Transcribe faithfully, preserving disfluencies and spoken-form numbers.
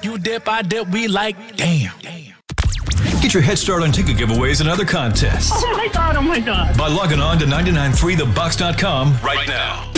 You dip, I dip, we like, damn. Get your head start on ticket giveaways and other contests. Oh my God, oh my God. By logging on to nine nine three the box dot com right now.